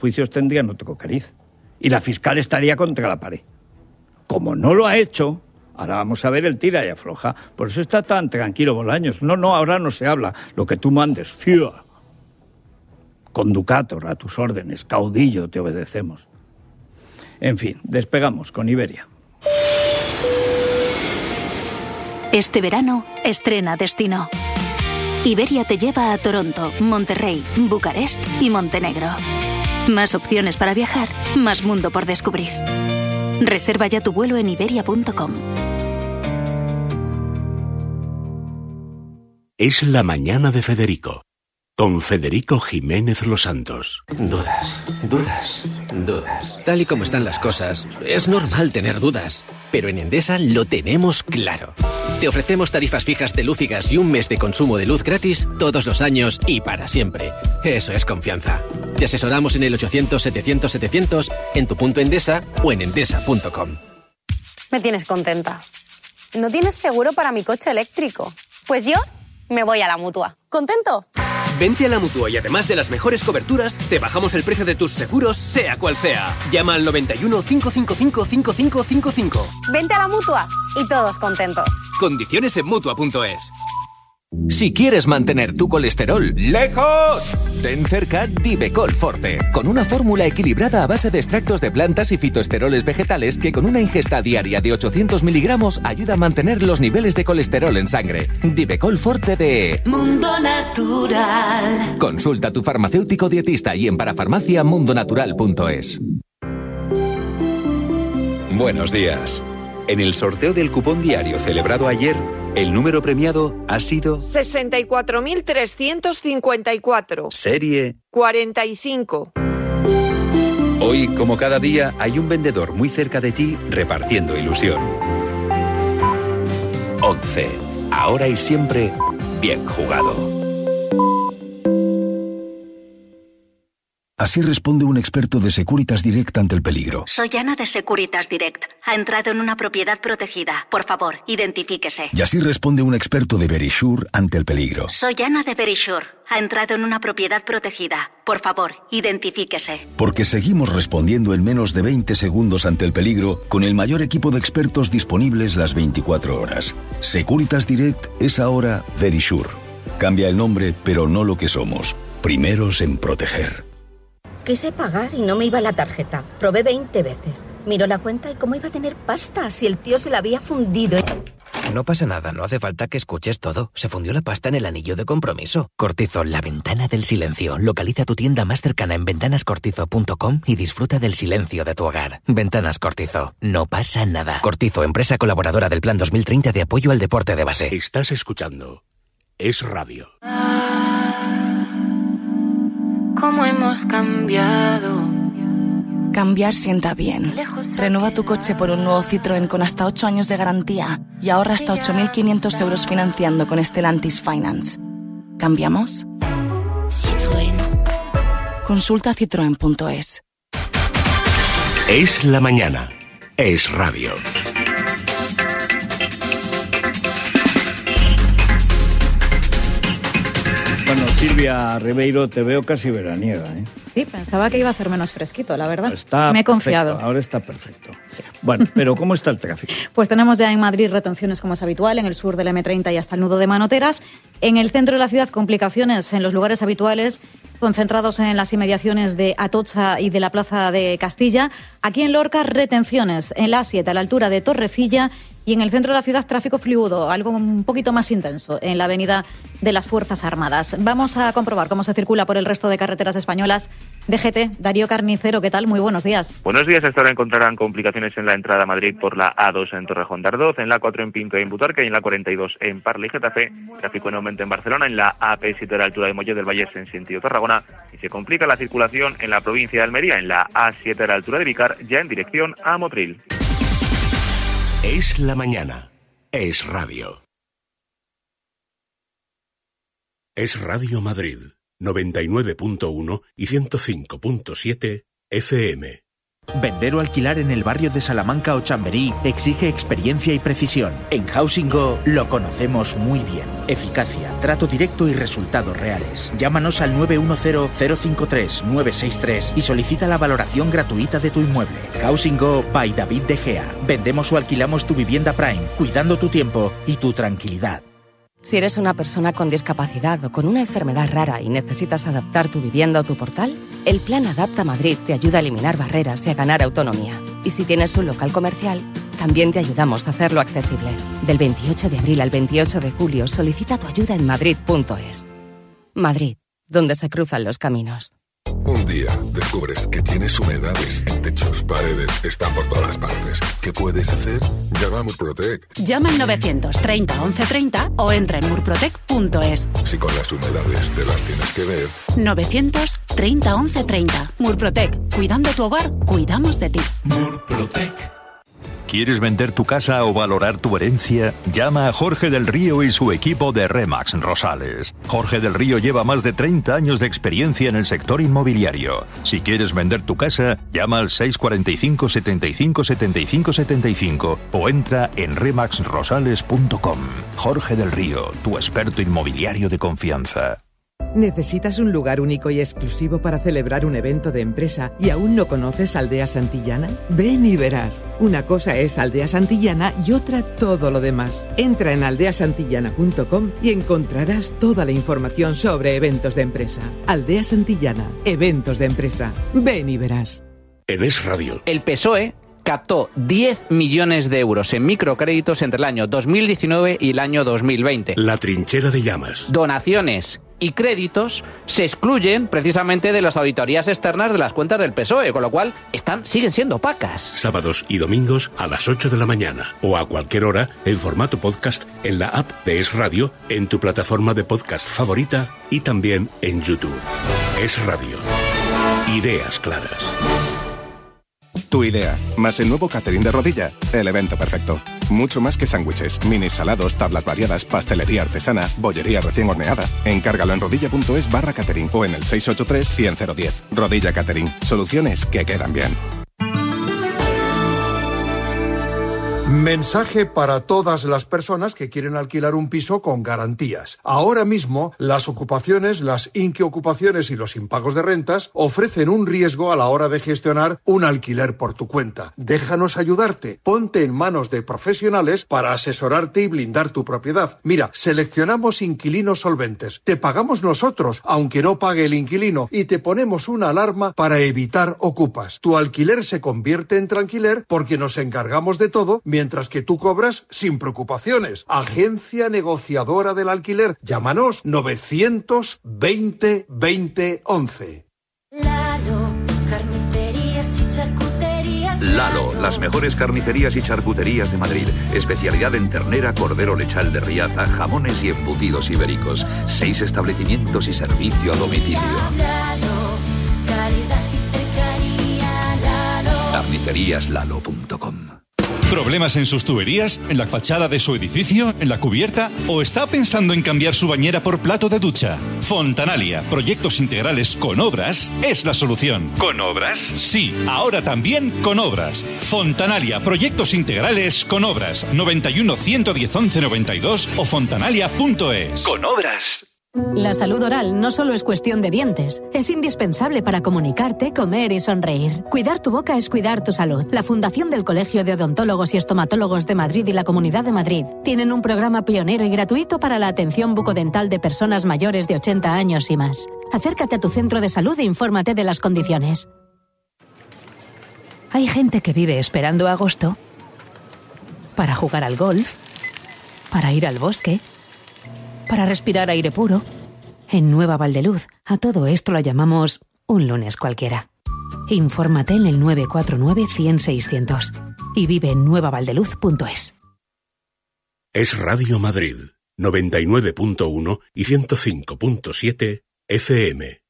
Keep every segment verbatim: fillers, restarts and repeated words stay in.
juicios tendrían otro cariz. Y la fiscal estaría contra la pared. Como no lo ha hecho, ahora vamos a ver el tira y afloja. Por eso está tan tranquilo Bolaños. No, no, ahora no se habla. Lo que tú mandes, fiua. Conducator, a tus órdenes, caudillo, te obedecemos. En fin, despegamos con Iberia. Este verano, estrena destino. Iberia te lleva a Toronto, Monterrey, Bucarest y Montenegro. Más opciones para viajar, más mundo por descubrir. Reserva ya tu vuelo en iberia punto com. Es la mañana de Federico, con Federico Jiménez Los Santos. Dudas, dudas, dudas. Tal y como están las cosas, es normal tener dudas. Pero en Endesa lo tenemos claro. Te ofrecemos tarifas fijas de luz y gas y un mes de consumo de luz gratis todos los años y para siempre. Eso es confianza. Te asesoramos en el ochocientos setecientos setecientos, en tu punto Endesa o en endesa punto com. Me tienes contenta. ¿No tienes seguro para mi coche eléctrico? Pues yo me voy a la Mutua. ¿Contento? Vente a la Mutua y además de las mejores coberturas, te bajamos el precio de tus seguros, sea cual sea. Llama al noventa y uno, cinco cinco cinco, cinco cinco cinco cinco. Vente a la Mutua y todos contentos. Condiciones en Mutua punto es. Si quieres mantener tu colesterol lejos, ten cerca Divecol Forte, con una fórmula equilibrada a base de extractos de plantas y fitoesteroles vegetales que con una ingesta diaria de ochocientos miligramos ayuda a mantener los niveles de colesterol en sangre. Divecol Forte de Mundo Natural. Consulta a tu farmacéutico dietista y en parafarmacia mundo natural punto es. Buenos días. En el sorteo del cupón diario celebrado ayer, el número premiado ha sido sesenta y cuatro mil trescientos cincuenta y cuatro. Serie cuarenta y cinco. Hoy, como cada día, hay un vendedor muy cerca de ti repartiendo ilusión. once. Ahora y siempre, bien jugado. Así responde un experto de Securitas Direct ante el peligro. Soy Ana de Securitas Direct. Ha entrado en una propiedad protegida. Por favor, identifíquese. Y así responde un experto de Verisure ante el peligro. Soy Ana de Verisure. Ha entrado en una propiedad protegida. Por favor, identifíquese. Porque seguimos respondiendo en menos de veinte segundos ante el peligro con el mayor equipo de expertos disponibles las veinticuatro horas. Securitas Direct es ahora Verisure. Cambia el nombre, pero no lo que somos. Primeros en proteger. Quise pagar y no me iba la tarjeta. Probé veinte veces. Miró la cuenta y cómo iba a tener pasta si el tío se la había fundido. No pasa nada, no hace falta que escuches todo. Se fundió la pasta en el anillo de compromiso. Cortizo, la ventana del silencio. Localiza tu tienda más cercana en ventanas cortizo punto com y disfruta del silencio de tu hogar. Ventanas Cortizo. No pasa nada. Cortizo, empresa colaboradora del Plan dos mil treinta de apoyo al deporte de base. Estás escuchando Es Radio. ¿Cómo hemos cambiado? Cambiar sienta bien. Renueva tu coche por un nuevo Citroën con hasta ocho años de garantía y ahorra hasta ocho mil quinientos euros financiando con Stellantis Finance. ¿Cambiamos? Citroën. Consulta citroen punto es. Es la mañana. Es Radio. Bueno, Silvia Ribeiro, te veo casi veraniega, ¿eh? Sí, pensaba que iba a hacer menos fresquito, la verdad. Está Me he perfecto, confiado. ahora está perfecto. Bueno, pero ¿cómo está el tráfico? Pues tenemos ya en Madrid retenciones como es habitual, en el sur del eme treinta y hasta el nudo de Manoteras. En el centro de la ciudad, complicaciones en los lugares habituales, concentrados en las inmediaciones de Atocha y de la Plaza de Castilla. Aquí en Lorca, retenciones en la A siete a la altura de Torrecilla. Y en el centro de la ciudad, tráfico fluido, algo un poquito más intenso en la avenida de las Fuerzas Armadas. Vamos a comprobar cómo se circula por el resto de carreteras españolas. D G T, Darío Carnicero, ¿qué tal? Muy buenos días. Buenos días. Hasta ahora encontrarán complicaciones en la entrada a Madrid por la A dos en Torrejón de Ardoz, en la cuatro en Pinto y en Butarque y en la cuarenta y dos en Parla y Getafe. Tráfico en aumento en Barcelona, en la A P siete a la altura de Mollet del Vallés en sentido Tarragona. Y se complica la circulación en la provincia de Almería, en la A siete a la altura de Vicar, ya en dirección a Motril. Es la mañana. Es Radio. Es Radio Madrid, noventa y nueve punto uno y ciento cinco punto siete F M. Vender o alquilar en el barrio de Salamanca o Chamberí exige experiencia y precisión. En Housing Go lo conocemos muy bien. Eficacia, trato directo y resultados reales. Llámanos al nueve uno cero, cero cinco tres, nueve seis tres y solicita la valoración gratuita de tu inmueble. Housing Go by David De Gea. Vendemos o alquilamos tu vivienda Prime, cuidando tu tiempo y tu tranquilidad. Si eres una persona con discapacidad o con una enfermedad rara y necesitas adaptar tu vivienda o tu portal, el Plan Adapta Madrid te ayuda a eliminar barreras y a ganar autonomía. Y si tienes un local comercial, también te ayudamos a hacerlo accesible. Del veintiocho de abril al veintiocho de julio, solicita tu ayuda en madrid punto es. Madrid, donde se cruzan los caminos. Un día descubres que tienes humedades en techos, paredes, están por todas partes. ¿Qué puedes hacer? Llama a Murprotec. Llama al novecientos treinta once treinta o entra en murprotec punto es. Si con las humedades te las tienes que ver. novecientos treinta once treinta. Murprotec. Cuidando tu hogar, cuidamos de ti. Murprotec. ¿Quieres vender tu casa o valorar tu herencia? Llama a Jorge del Río y su equipo de Remax Rosales. Jorge del Río lleva más de treinta años de experiencia en el sector inmobiliario. Si quieres vender tu casa, llama al seis cuatro cinco, setenta y cinco, setenta y cinco, setenta y cinco o entra en remax rosales punto com. Jorge del Río, tu experto inmobiliario de confianza. ¿Necesitas un lugar único y exclusivo para celebrar un evento de empresa y aún no conoces Aldea Santillana? Ven y verás. Una cosa es Aldea Santillana y otra todo lo demás. Entra en aldea santillana punto com y encontrarás toda la información sobre eventos de empresa. Aldea Santillana, eventos de empresa. Ven y verás. En Es Radio. El P S O E captó diez millones de euros en microcréditos entre el año dos mil diecinueve y el año dos mil veinte. La trinchera de llamas. Donaciones y créditos se excluyen precisamente de las auditorías externas de las cuentas del P S O E, con lo cual están, siguen siendo opacas. Sábados y domingos a las ocho de la mañana o a cualquier hora en formato podcast en la app de Es Radio, en tu plataforma de podcast favorita y también en YouTube. Es Radio. Ideas claras. Tu idea, más el nuevo catering de Rodilla, el evento perfecto. Mucho más que sándwiches, minis salados, tablas variadas, pastelería artesana, bollería recién horneada. Encárgalo en rodilla punto es barra catering o en el seis ocho tres, cien, cero diez. Rodilla Catering, soluciones que quedan bien. Mensaje para todas las personas que quieren alquilar un piso con garantías. Ahora mismo, las ocupaciones, las inquiocupaciones y los impagos de rentas ofrecen un riesgo a la hora de gestionar un alquiler por tu cuenta. Déjanos ayudarte. Ponte en manos de profesionales para asesorarte y blindar tu propiedad. Mira, seleccionamos inquilinos solventes. Te pagamos nosotros, aunque no pague el inquilino, y te ponemos una alarma para evitar ocupas. Tu alquiler se convierte en tranquiler porque nos encargamos de todo, mientras que tú cobras sin preocupaciones. Agencia negociadora del alquiler. Llámanos novecientos veinte veinte once. Lalo, carnicerías y charcuterías. Lalo, las mejores carnicerías y charcuterías de Madrid. Especialidad en ternera, cordero lechal de Riaza, jamones y embutidos ibéricos. Seis establecimientos y servicio a domicilio. Lalo, calidad y cercanía. Lalo. carnicerías lalo punto com. ¿Problemas en sus tuberías? ¿En la fachada de su edificio? ¿En la cubierta? ¿O está pensando en cambiar su bañera por plato de ducha? Fontanalia, proyectos integrales con obras, es la solución. ¿Con obras? Sí, ahora también con obras. Fontanalia, proyectos integrales con obras. noventa y uno, ciento diez, once noventa y dos o fontanalia punto es. Con obras. La salud oral no solo es cuestión de dientes, es indispensable para comunicarte, comer y sonreír. Cuidar tu boca es cuidar tu salud. La Fundación del Colegio de Odontólogos y Estomatólogos de Madrid y la Comunidad de Madrid tienen un programa pionero y gratuito para la atención bucodental de personas mayores de ochenta años y más. Acércate a tu centro de salud e infórmate de las condiciones. Hay gente que vive esperando agosto para jugar al golf, para ir al bosque, para respirar aire puro. En Nueva Valdeluz, a todo esto lo llamamos un lunes cualquiera. Infórmate en el nueve cuatro nueve, cien, seiscientos y vive en nueva valdeluz punto es. Es Radio Madrid, noventa y nueve punto uno y ciento cinco punto siete F M.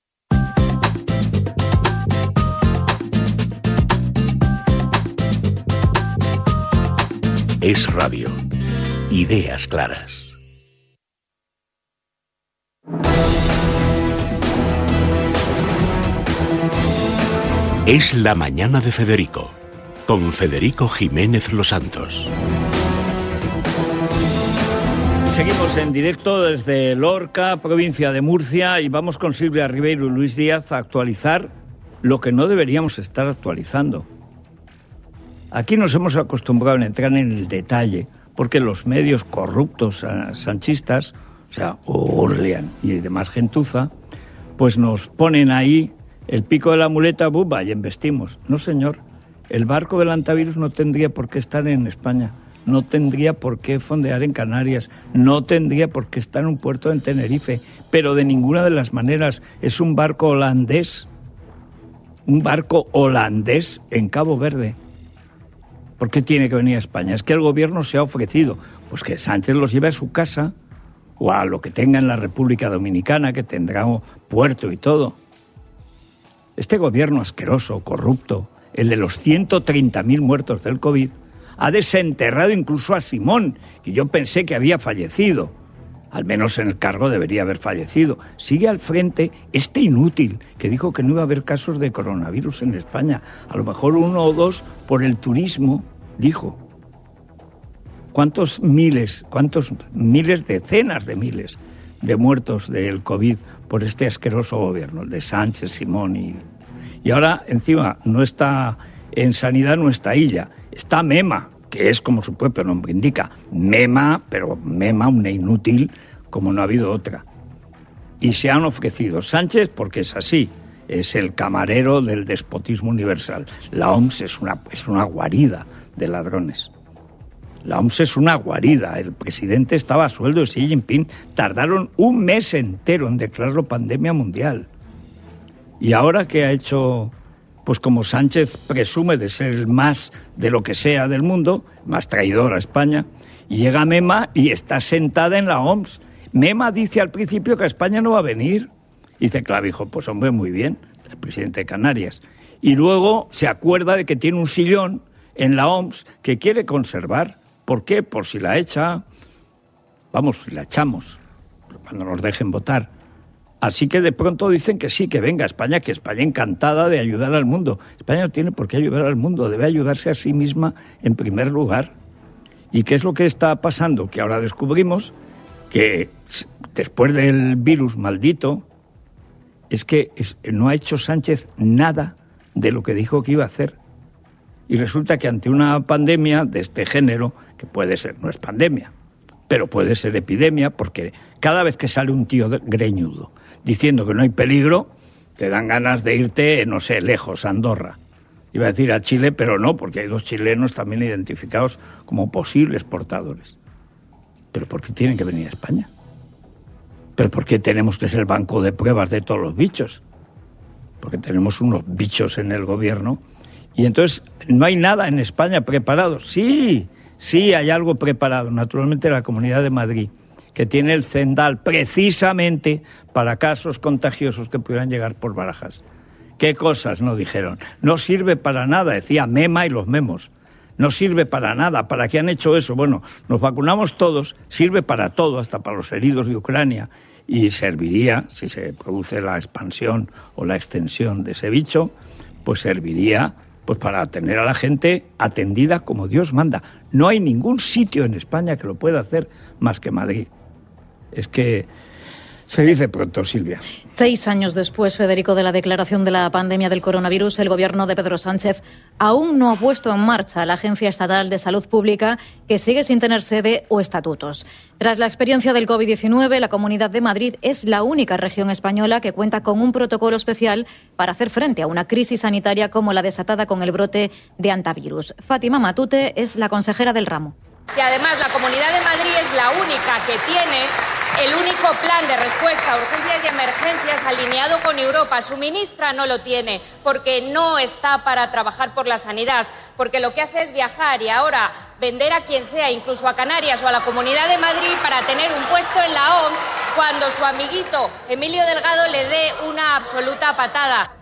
Es Radio. Ideas claras. Es la mañana de Federico, con Federico Jiménez Los Santos. Seguimos en directo desde Lorca, provincia de Murcia, y vamos con Silvia Ribeiro y Luis Díaz a actualizar lo que no deberíamos estar actualizando. Aquí nos hemos acostumbrado a entrar en el detalle, porque los medios corruptos sanchistas, o sea, Orlean y demás gentuza, pues nos ponen ahí el pico de la muleta, buba, y embestimos. No, señor, el barco del antivirus no tendría por qué estar en España, no tendría por qué fondear en Canarias, no tendría por qué estar en un puerto en Tenerife, pero de ninguna de las maneras. Es un barco holandés, un barco holandés en Cabo Verde. ¿Por qué tiene que venir a España? Es que el gobierno se ha ofrecido, pues que Sánchez los lleve a su casa o a lo que tenga en la República Dominicana, que tendrá un puerto y todo. Este gobierno asqueroso, corrupto, el de los ciento treinta mil muertos del COVID, ha desenterrado incluso a Simón, que yo pensé que había fallecido. Al menos en el cargo debería haber fallecido. Sigue al frente este inútil que dijo que no iba a haber casos de coronavirus en España. A lo mejor uno o dos por el turismo, dijo. ¿Cuántos miles, cuántos miles, decenas de miles de muertos del COVID por este asqueroso gobierno, el de Sánchez, Simón y... Y ahora, encima, no está en sanidad, no está ella, está Mema, que es como su propio nombre indica, Mema, pero Mema, una inútil, como no ha habido otra. Y se han ofrecido Sánchez, porque es así, es el camarero del despotismo universal. La O M S es una, es una guarida de ladrones. La O M S es una guarida. El presidente estaba a sueldo de Xi Jinping. Tardaron un mes entero en declararlo pandemia mundial. Y ahora que ha hecho, pues como Sánchez presume de ser el más de lo que sea del mundo, más traidor a España, y llega Mema y está sentada en la O M S. Mema dice al principio que a España no va a venir. Dice Clavijo, pues hombre, muy bien, el presidente de Canarias. Y luego se acuerda de que tiene un sillón en la O M S que quiere conservar. ¿Por qué? Por si la echa, vamos, si la echamos, cuando nos dejen votar. Así que de pronto dicen que sí, que venga a España, que España encantada de ayudar al mundo. España no tiene por qué ayudar al mundo, debe ayudarse a sí misma en primer lugar. ¿Y qué es lo que está pasando? Que ahora descubrimos que después del virus maldito, es que es, no ha hecho Sánchez nada de lo que dijo que iba a hacer. Y resulta que ante una pandemia de este género, que puede ser, no es pandemia, pero puede ser epidemia, porque cada vez que sale un tío greñudo diciendo que no hay peligro, te dan ganas de irte, no sé, lejos, a Andorra. Iba a decir a Chile, pero no, porque hay dos chilenos también identificados como posibles portadores. ¿Pero por qué tienen que venir a España? ¿Pero por qué tenemos que ser el banco de pruebas de todos los bichos? Porque tenemos unos bichos en el gobierno. Y entonces no hay nada en España preparado. Sí, sí hay algo preparado. Naturalmente la Comunidad de Madrid, que tiene el Cendal precisamente para casos contagiosos que pudieran llegar por Barajas. ¿Qué cosas no dijeron? No sirve para nada, decía Mema y los memos. No sirve para nada. ¿Para qué han hecho eso? Bueno, nos vacunamos todos, sirve para todo, hasta para los heridos de Ucrania. Y serviría, si se produce la expansión o la extensión de ese bicho, pues serviría pues para tener a la gente atendida como Dios manda. No hay ningún sitio en España que lo pueda hacer más que Madrid. Es que se dice pronto, Silvia. Seis años después, Federico, de la declaración de la pandemia del coronavirus, el gobierno de Pedro Sánchez aún no ha puesto en marcha la Agencia Estatal de Salud Pública, que sigue sin tener sede o estatutos. Tras la experiencia del COVID diecinueve, la Comunidad de Madrid es la única región española que cuenta con un protocolo especial para hacer frente a una crisis sanitaria como la desatada con el brote de antivirus. Fátima Matute es la consejera del ramo. Y además la Comunidad de Madrid es la única que tiene el único plan de respuesta a urgencias y emergencias alineado con Europa. Su ministra no lo tiene porque no está para trabajar por la sanidad, porque lo que hace es viajar y ahora vender a quien sea, incluso a Canarias o a la Comunidad de Madrid, para tener un puesto en la O M S cuando su amiguito Emilio Delgado le dé una absoluta patada.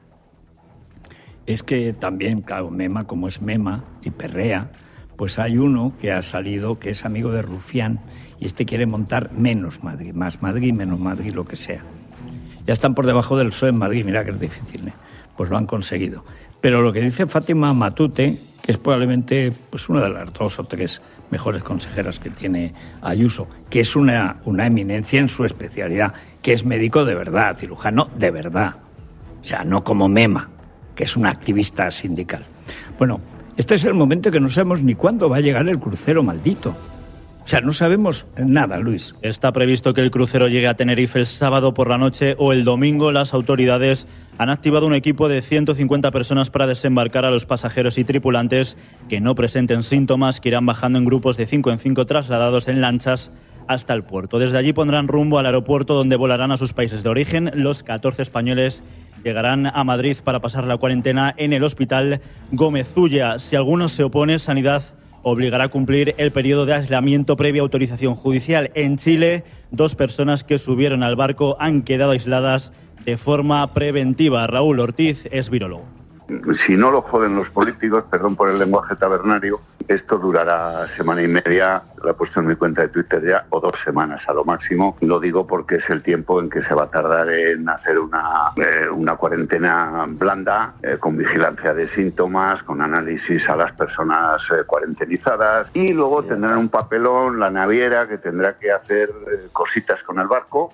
Es que también, claro, Mema, como es Mema y perrea, pues hay uno que ha salido que es amigo de Rufián y este quiere montar menos Madrid, más Madrid, menos Madrid, lo que sea. Ya están por debajo del P S O E en Madrid, mira que es difícil, ¿eh? pues lo han conseguido. Pero lo que dice Fátima Matute, que es probablemente pues una de las dos o tres mejores consejeras que tiene Ayuso, que es una, una eminencia en su especialidad, que es médico de verdad, cirujano de verdad, o sea, no como Mema, que es una activista sindical. Bueno, este es el momento que no sabemos ni cuándo va a llegar el crucero maldito. O sea, no sabemos nada, Luis. Está previsto que el crucero llegue a Tenerife el sábado por la noche o el domingo. Las autoridades han activado un equipo de ciento cincuenta personas para desembarcar a los pasajeros y tripulantes que no presenten síntomas, que irán bajando en grupos de cinco en cinco, trasladados en lanchas hasta el puerto. Desde allí pondrán rumbo al aeropuerto, donde volarán a sus países de origen. Los catorce españoles llegarán a Madrid para pasar la cuarentena en el Hospital Gómez Ulla. Si alguno se opone, Sanidad obligará a cumplir el periodo de aislamiento previa autorización judicial. En Chile, dos personas que subieron al barco han quedado aisladas de forma preventiva. Raúl Ortiz es virólogo. Si no lo joden los políticos, perdón por el lenguaje tabernario, esto durará semana y media, lo he puesto en mi cuenta de Twitter ya, o dos semanas a lo máximo. Lo digo porque es el tiempo en que se va a tardar en hacer una, eh, una cuarentena blanda, eh, con vigilancia de síntomas, con análisis a las personas eh, cuarentenizadas, y luego tendrán un papelón, la naviera, que tendrá que hacer eh, cositas con el barco.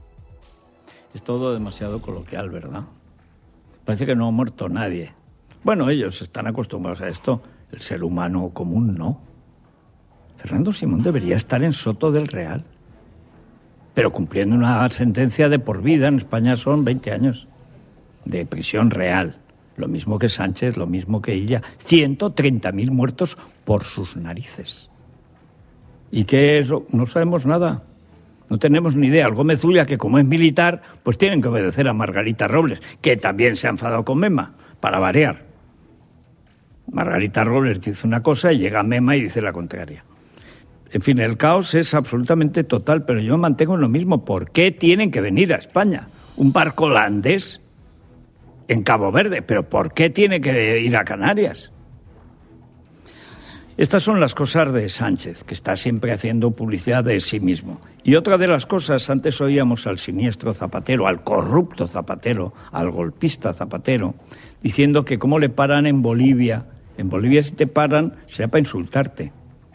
Es todo demasiado coloquial, ¿verdad? Parece que no ha muerto nadie. Bueno, ellos están acostumbrados a esto. El ser humano común no. Fernando Simón debería estar en Soto del Real, pero cumpliendo una sentencia de por vida. En España son veinte años de prisión real. Lo mismo que Sánchez, lo mismo que Illa. ciento treinta mil muertos por sus narices. ¿Y qué es? No sabemos nada. No tenemos ni idea. El Gómez Ulla, que como es militar, pues tienen que obedecer a Margarita Robles, que también se ha enfadado con Mema, para variar. Margarita Robles dice una cosa y llega Mema y dice la contraria. En fin, el caos es absolutamente total, pero yo mantengo en lo mismo. ¿Por qué tienen que venir a España? Un barco holandés en Cabo Verde, pero ¿por qué tiene que ir a Canarias? Estas son las cosas de Sánchez, que está siempre haciendo publicidad de sí mismo. Y otra de las cosas, antes oíamos al siniestro Zapatero, al corrupto Zapatero, al golpista Zapatero, diciendo que cómo le paran en Bolivia. En Bolivia si te paran será para insultarte.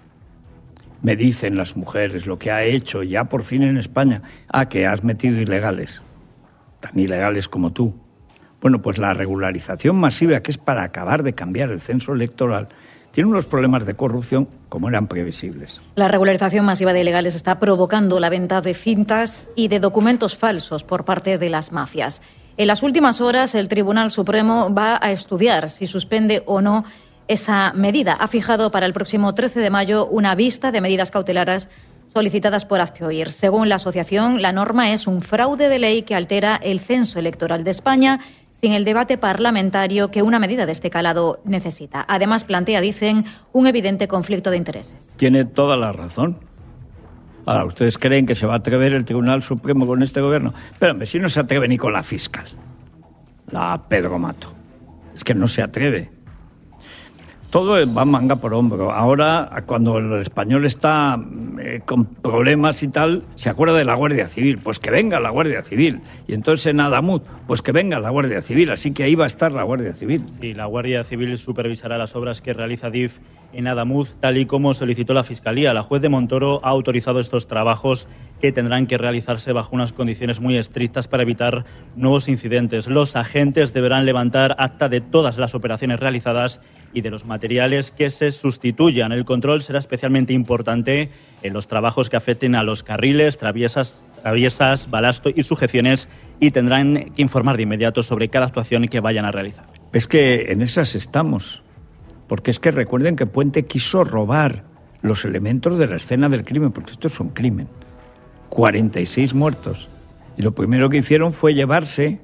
Me dicen las mujeres lo que ha hecho ya por fin en España. Ah, que has metido ilegales, tan ilegales como tú. Bueno, pues la regularización masiva, que es para acabar de cambiar el censo electoral, tiene unos problemas de corrupción como eran previsibles. La regularización masiva de ilegales está provocando la venta de cintas y de documentos falsos por parte de las mafias. En las últimas horas, el Tribunal Supremo va a estudiar si suspende o no esa medida. Ha fijado para el próximo trece de mayo una vista de medidas cautelares solicitadas por Hazte Oír. Según la asociación, la norma es un fraude de ley que altera el censo electoral de España sin el debate parlamentario que una medida de este calado necesita. Además, plantea, dicen, un evidente conflicto de intereses. Tiene toda la razón. Ahora, ¿ustedes creen que se va a atrever el Tribunal Supremo con este gobierno? Pero, hombre, si no se atreve ni con la fiscal, la Pedro Mato. Es que no se atreve. Todo va manga por hombro. Ahora, cuando el español está eh, con problemas y tal, se acuerda de la Guardia Civil. Pues que venga la Guardia Civil. Y entonces en Adamuz, pues que venga la Guardia Civil. Así que ahí va a estar la Guardia Civil. Sí, la Guardia Civil supervisará las obras que realiza D I F en Adamuz, tal y como solicitó la Fiscalía. La juez de Montoro ha autorizado estos trabajos que tendrán que realizarse bajo unas condiciones muy estrictas para evitar nuevos incidentes. Los agentes deberán levantar acta de todas las operaciones realizadas y de los materiales que se sustituyan. El control será especialmente importante en los trabajos que afecten a los carriles, traviesas, traviesas, balasto y sujeciones, y tendrán que informar de inmediato sobre cada actuación que vayan a realizar. Es que en esas estamos, porque es que recuerden que Puente quiso robar los elementos de la escena del crimen, porque esto es un crimen. cuarenta y seis muertos. Y lo primero que hicieron fue llevarse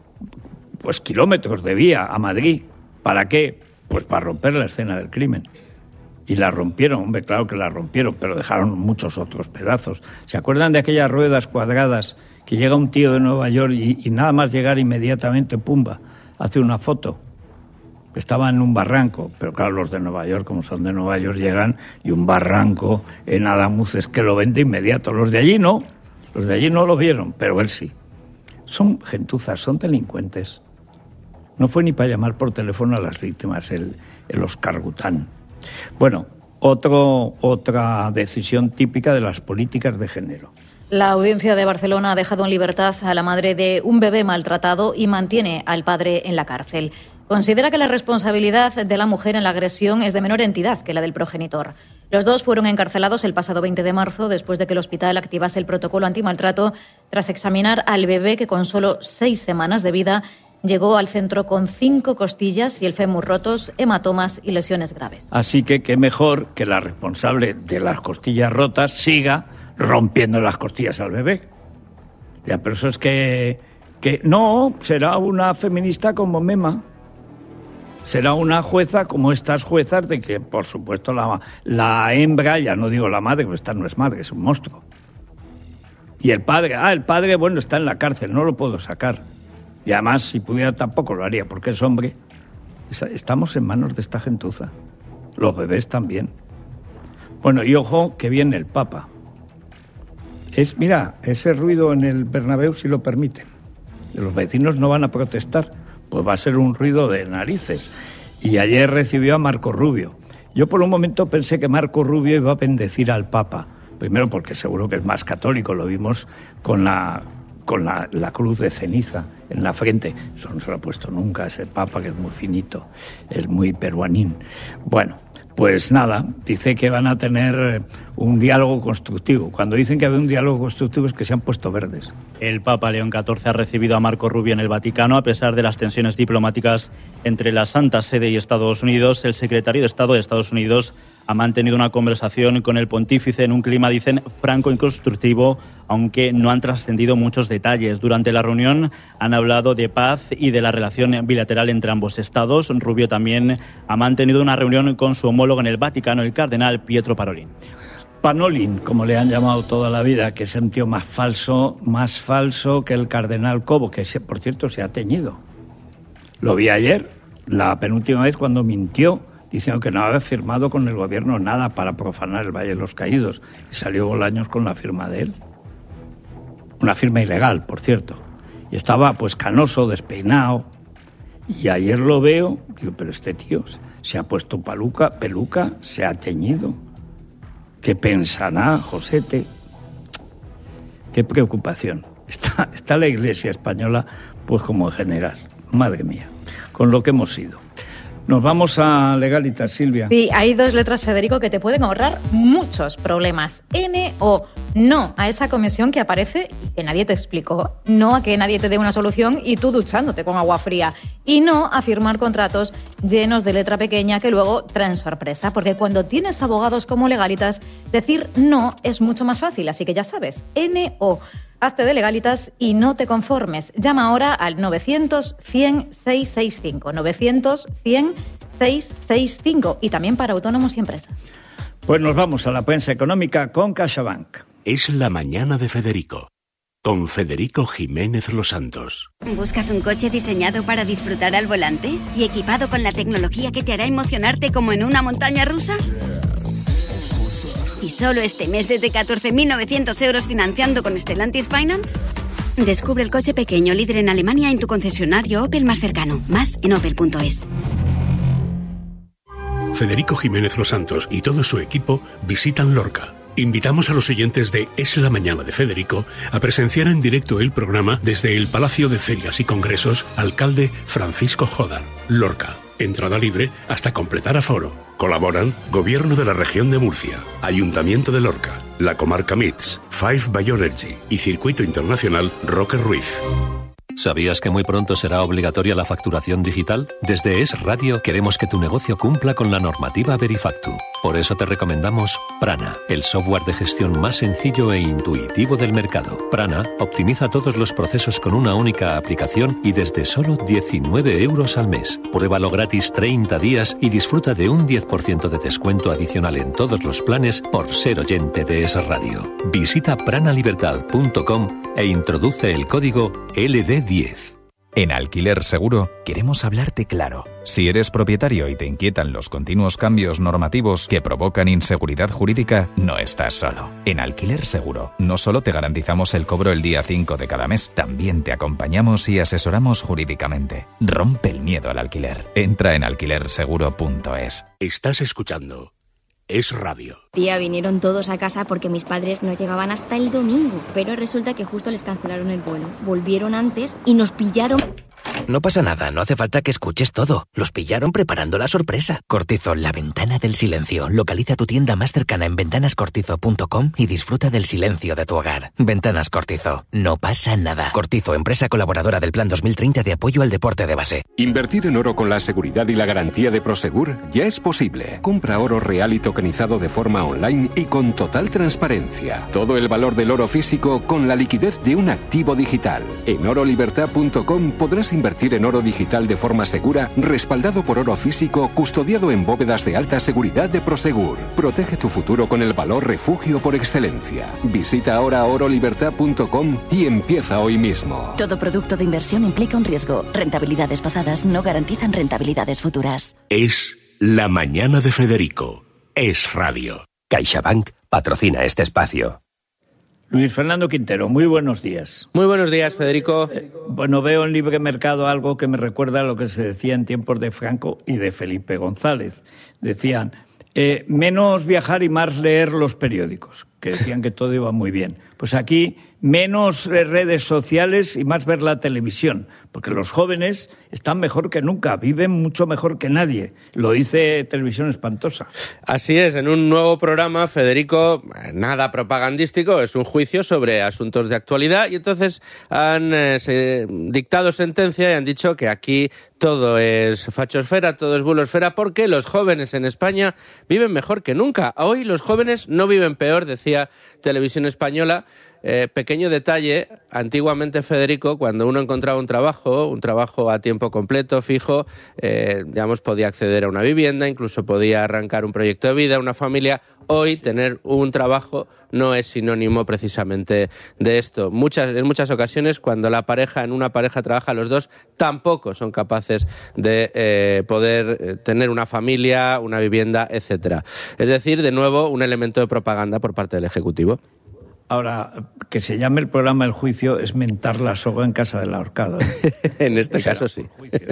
pues kilómetros de vía a Madrid. ¿Para qué? Pues para romper la escena del crimen. Y la rompieron, hombre, claro que la rompieron, pero dejaron muchos otros pedazos. ¿Se acuerdan de aquellas ruedas cuadradas que llega un tío de Nueva York y, y nada más llegar inmediatamente, pumba, hace una foto? Estaba en un barranco, pero claro, los de Nueva York, como son de Nueva York, llegan y un barranco en Adamuz es que lo ven de inmediato. Los de allí no, los de allí no lo vieron, pero él sí. Son gentuzas, son delincuentes. No fue ni para llamar por teléfono a las víctimas, el, el Oscar Gután. Bueno, otro, otra decisión típica de las políticas de género. La audiencia de Barcelona ha dejado en libertad a la madre de un bebé maltratado y mantiene al padre en la cárcel. Considera que la responsabilidad de la mujer en la agresión es de menor entidad que la del progenitor. Los dos fueron encarcelados el pasado veinte de marzo después de que el hospital activase el protocolo antimaltrato tras examinar al bebé que con solo seis semanas de vida llegó al centro con cinco costillas y el fémur rotos, hematomas y lesiones graves. Así que qué mejor que la responsable de las costillas rotas siga rompiendo las costillas al bebé. Ya, pero eso es que, que no, será una feminista como Mema. Será una jueza como estas juezas de que, por supuesto, la, la hembra, ya no digo la madre, porque esta no es madre, es un monstruo. Y el padre, ah, el padre, bueno, está en la cárcel, no lo puedo sacar. Y además, si pudiera tampoco lo haría, porque es hombre. Estamos en manos de esta gentuza. Los bebés también. Bueno, y ojo, que viene el Papa. Es, mira, ese ruido en el Bernabéu, si lo permiten. Los vecinos no van a protestar. Pues va a ser un ruido de narices. Y ayer recibió a Marco Rubio. Yo por un momento pensé que Marco Rubio iba a bendecir al Papa. Primero porque seguro que es más católico, lo vimos con la, con la, la cruz de ceniza en la frente. Eso no se lo ha puesto nunca ese Papa, que es muy finito, es muy peruanín. Bueno, pues nada, dice que van a tener un diálogo constructivo. Cuando dicen que hay un diálogo constructivo es que se han puesto verdes. El Papa León catorce ha recibido a Marco Rubio en el Vaticano a pesar de las tensiones diplomáticas entre la Santa Sede y Estados Unidos. El secretario de Estado de Estados Unidos ha mantenido una conversación con el pontífice en un clima, dicen, franco y constructivo, aunque no han trascendido muchos detalles. Durante la reunión han hablado de paz y de la relación bilateral entre ambos estados. Rubio también ha mantenido una reunión con su homólogo en el Vaticano, el cardenal Pietro Parolin. Panolin, como le han llamado toda la vida, que es un tío más falso, más falso que el cardenal Cobo, que por cierto se ha teñido. Lo vi ayer, la penúltima vez cuando mintió, diciendo que no había firmado con el gobierno nada para profanar el Valle de los Caídos, y salió Bolaños con la firma de él. Una firma ilegal, por cierto. Y estaba pues canoso, despeinado, y ayer lo veo, digo, pero este tío se ha puesto peluca, peluca, se ha teñido. ¿Qué pensará, Josete? Qué preocupación. Está, está la Iglesia española, pues como en general. Madre mía, con lo que hemos sido. Nos vamos a Legalitas, Silvia. Sí, hay dos letras, Federico, que te pueden ahorrar muchos problemas. N o no a esa comisión que aparece y que nadie te explicó. No a que nadie te dé una solución y tú duchándote con agua fría. Y no a firmar contratos llenos de letra pequeña que luego traen sorpresa. Porque cuando tienes abogados como Legalitas, decir no es mucho más fácil. Así que ya sabes, N o. Hazte de Legalitas y no te conformes. Llama ahora al novecientos, cien, seiscientos sesenta y cinco. novecientos, cien, seiscientos sesenta y cinco. Y también para autónomos y empresas. Pues nos vamos a la prensa económica con CaixaBank. Es la mañana de Federico, con Federico Jiménez Los Santos. ¿Buscas un coche diseñado para disfrutar al volante y equipado con la tecnología que te hará emocionarte como en una montaña rusa? ¿Y solo este mes desde catorce mil novecientos euros financiando con Stellantis Finance? Descubre el coche pequeño líder en Alemania en tu concesionario Opel más cercano. Más en opel punto es. Federico Jiménez Los Santos y todo su equipo visitan Lorca. Invitamos a los oyentes de Es la Mañana de Federico a presenciar en directo el programa desde el Palacio de Ferias y Congresos Alcalde Francisco Jodar, Lorca. Entrada libre hasta completar aforo. Colaboran Gobierno de la Región de Murcia, Ayuntamiento de Lorca, la Comarca M I T S, Five Bioenergy y Circuito Internacional Roque Ruiz. ¿Sabías que muy pronto será obligatoria la facturación digital? Desde Es Radio queremos que tu negocio cumpla con la normativa Verifactu. Por eso te recomendamos Prana, el software de gestión más sencillo e intuitivo del mercado. Prana optimiza todos los procesos con una única aplicación y desde solo diecinueve euros al mes. Pruébalo gratis treinta días y disfruta de un diez por ciento de descuento adicional en todos los planes por ser oyente de Es Radio. Visita prana libertad punto com e introduce el código L D diez. En Alquiler Seguro queremos hablarte claro. Si eres propietario y te inquietan los continuos cambios normativos que provocan inseguridad jurídica, no estás solo. En Alquiler Seguro no solo te garantizamos el cobro el día cinco de cada mes, también te acompañamos y asesoramos jurídicamente. Rompe el miedo al alquiler. Entra en alquiler seguro punto es. Estás escuchando Es Radio. Tía, vinieron todos a casa porque mis padres no llegaban hasta el domingo, pero resulta que justo les cancelaron el vuelo. Volvieron antes y nos pillaron... No pasa nada, no hace falta que escuches todo. Los pillaron preparando la sorpresa. Cortizo, la ventana del silencio. Localiza tu tienda más cercana en ventanas cortizo punto com y disfruta del silencio de tu hogar. Ventanas Cortizo, no pasa nada. Cortizo, empresa colaboradora del Plan dos mil treinta de apoyo al deporte de base. Invertir en oro con la seguridad y la garantía de Prosegur ya es posible. Compra oro real y tokenizado de forma online y con total transparencia. Todo el valor del oro físico con la liquidez de un activo digital. En oro libertad punto com podrás invertir en oro digital de forma segura, respaldado por oro físico, custodiado en bóvedas de alta seguridad de Prosegur. Protege tu futuro con el valor refugio por excelencia. Visita ahora oro libertad punto com y empieza hoy mismo. Todo producto de inversión implica un riesgo. Rentabilidades pasadas no garantizan rentabilidades futuras. Es La Mañana de Federico. Es Radio. CaixaBank patrocina este espacio. Luis Fernando Quintero, muy buenos días. Muy buenos días, Federico. Eh, bueno, veo en Libre Mercado algo que me recuerda a lo que se decía en tiempos de Franco y de Felipe González. Decían, eh, menos viajar y más leer los periódicos, que decían que todo iba muy bien. Pues aquí, menos redes sociales y más ver la televisión, porque los jóvenes están mejor que nunca, viven mucho mejor que nadie. Lo dice Televisión Espantosa. Así es, en un nuevo programa, Federico, nada propagandístico, es un juicio sobre asuntos de actualidad y entonces han eh, se, dictado sentencia y han dicho que aquí todo es fachosfera, todo es bulosfera, porque los jóvenes en España viven mejor que nunca. Hoy los jóvenes no viven peor, decía Televisión Española. Eh, pequeño detalle, antiguamente, Federico, cuando uno encontraba un trabajo, un trabajo a tiempo completo, fijo, eh, digamos, podía acceder a una vivienda, incluso podía arrancar un proyecto de vida, una familia. Hoy tener un trabajo no es sinónimo precisamente de esto. Muchas, en muchas ocasiones, cuando la pareja, en una pareja trabaja los dos, tampoco son capaces de eh, poder eh, tener una familia, una vivienda, etcétera. Es decir, de nuevo, un elemento de propaganda por parte del Ejecutivo. Ahora, que se llame el programa El Juicio es mentar la soga en casa del ahorcado. En este caso sí.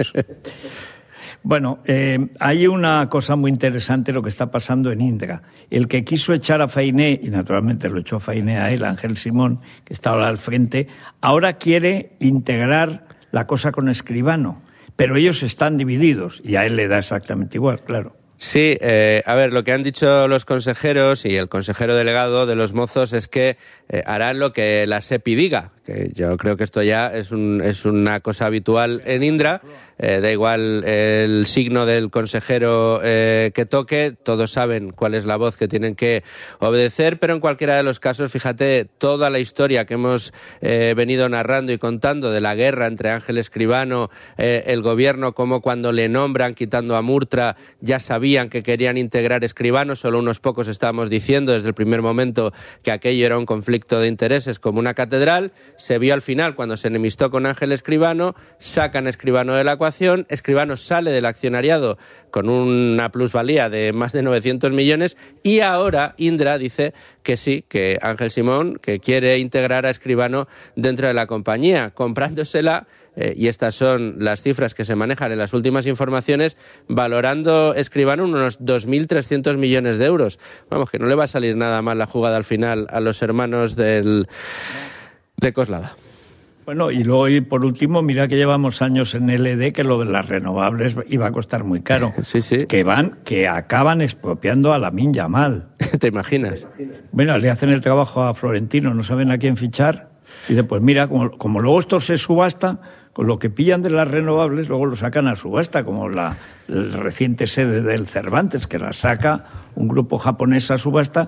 Bueno, eh, hay una cosa muy interesante lo que está pasando en Indra. El que quiso echar a Fainé, y naturalmente lo echó Fainé a él, Ángel Simón, que está ahora al frente, ahora quiere integrar la cosa con Escribano, pero ellos están divididos y a él le da exactamente igual, claro. Sí, eh, a ver, lo que han dicho los consejeros y el consejero delegado de los mozos es que eh, harán lo que la SEPI diga, que yo creo que esto ya es, un, es una cosa habitual en Indra, eh, da igual el signo del consejero eh, que toque, todos saben cuál es la voz que tienen que obedecer, pero en cualquiera de los casos, fíjate, toda la historia que hemos eh, venido narrando y contando de la guerra entre Ángel Escribano, eh, el gobierno, como cuando le nombran quitando a Murtra, ya sabían que querían integrar Escribano, solo unos pocos estábamos diciendo desde el primer momento que aquello era un conflicto de intereses como una catedral. Se vio al final cuando se enemistó con Ángel Escribano, sacan a Escribano de la ecuación, Escribano sale del accionariado con una plusvalía de más de novecientos millones y ahora Indra dice que sí, que Ángel Simón, que quiere integrar a Escribano dentro de la compañía, comprándosela. Eh, y estas son las cifras que se manejan en las últimas informaciones, valorando Escribano unos dos mil trescientos millones de euros. Vamos, que no le va a salir nada mal la jugada al final a los hermanos del de Coslada. Bueno, y luego, y por último, mira que llevamos años en L E D que lo de las renovables iba a costar muy caro. Sí, sí. Que van, que acaban expropiando a Lamine Yamal. ¿Te imaginas? Bueno, le hacen el trabajo a Florentino, no saben a quién fichar. Y después, mira, como, como luego esto se subasta, con lo que pillan de las renovables, luego lo sacan a subasta, como la el reciente sede del Cervantes, que la saca un grupo japonés a subasta,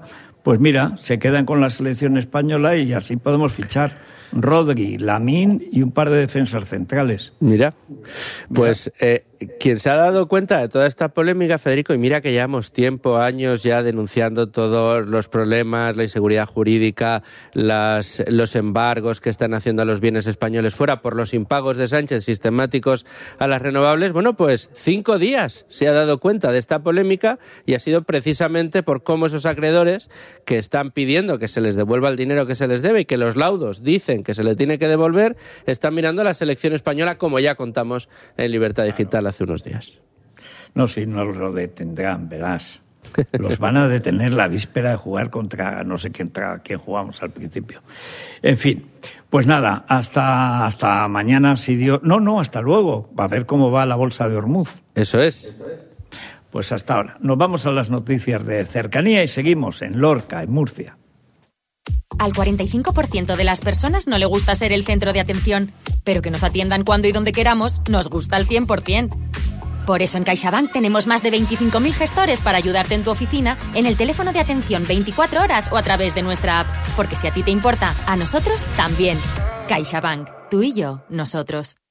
pues mira, se quedan con la selección española y así podemos fichar Rodri, Lamine y un par de defensas centrales. Mira, pues eh, quien se ha dado cuenta de toda esta polémica, Federico, y mira que llevamos tiempo, años ya denunciando todos los problemas, la inseguridad jurídica, las, los embargos que están haciendo a los bienes españoles fuera por los impagos de Sánchez sistemáticos a las renovables, bueno, pues cinco días se ha dado cuenta de esta polémica y ha sido precisamente por cómo esos acreedores que están pidiendo que se les devuelva el dinero que se les debe y que los laudos dicen que se le tiene que devolver, están mirando a la selección española, como ya contamos en Libertad Digital hace unos días. No, si no lo detendrán, verás. Los van a detener la víspera de jugar contra no sé quién, contra quién jugamos al principio. En fin, pues nada, hasta, hasta mañana si Dios... No, no, hasta luego. Va a ver cómo va la bolsa de Hormuz. Eso es. Pues hasta ahora. Nos vamos a las noticias de cercanía y seguimos en Lorca, en Murcia. Al cuarenta y cinco por ciento de las personas no le gusta ser el centro de atención, pero que nos atiendan cuando y donde queramos nos gusta al cien por ciento. Por eso en CaixaBank tenemos más de veinticinco mil gestores para ayudarte en tu oficina, en el teléfono de atención veinticuatro horas o a través de nuestra app. Porque si a ti te importa, a nosotros también. CaixaBank. Tú y yo, nosotros.